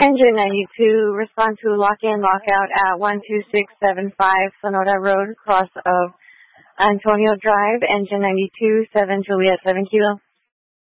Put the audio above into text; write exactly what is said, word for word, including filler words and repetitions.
Engine ninety-two, respond to lock-in, lockout at one two six seven five Sonora Road, cross of Antonio Drive. Engine ninety-two, seven Juliet seven Kilo.